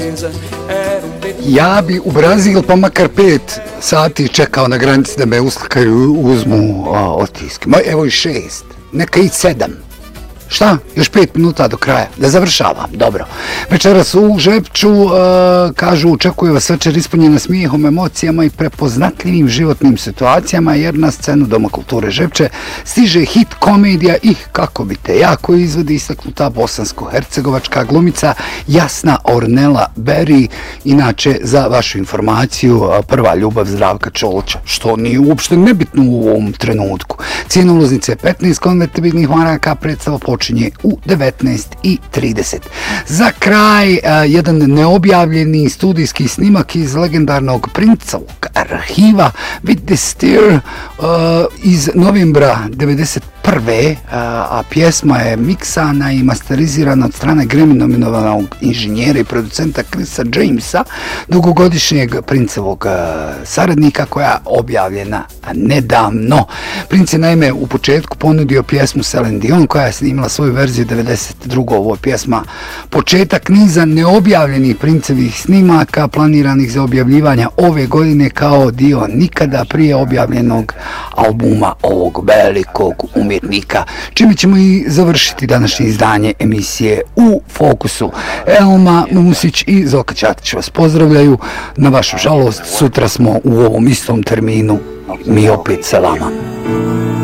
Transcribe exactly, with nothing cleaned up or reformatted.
Ja bi u Brazil pa makar pet sati čekao na granici da me uslikaju, uzmu o, otiske. Moj, evo i šest, neka i sedam. Šta? Još pet minuta do kraja. Da završavam. Dobro. Večeras u Žepču uh, kažu očekuje vas večer ispunjena smijehom, emocijama i prepoznatljivim životnim situacijama jer na scenu Doma kulture Žepče stiže hit komedija i kako bi te jako izvodi istaknuta bosansko-hercegovačka glumica Jasna Ornella Berry, inače za vašu informaciju prva ljubav Zdravka Čolića, što nije uopšte nebitno u ovom trenutku. Cijena ulaznice je petnaest konvertibilnih maraka, predstava počinje u devetnaest i trideset. Za kraj, jedan neobjavljeni studijski snimak iz legendarnog Princevog arhiva With the Steer iz novembra devedeset prve. A pjesma je miksana i masterizirana od strane Grammy nominovanog inženjera i producenta Chrisa Jamesa, dugogodišnjeg Princevog saradnika, koja je objavljena nedavno. Princ je naime u početku ponudio pjesmu Celine Dion, koja je snimila svoju verziju devedeset druge. Ovo je pjesma početak niza neobjavljenih Princevih snimaka planiranih za objavljivanja ove godine kao dio nikada prije objavljenog albuma ovog velikog umjetnika. Čime ćemo i završiti današnje izdanje emisije U Fokusu. Elma Musić i Zoka Ćatić vas pozdravljaju. Na vašu žalost, sutra smo u ovom istom terminu mi opet sa vama.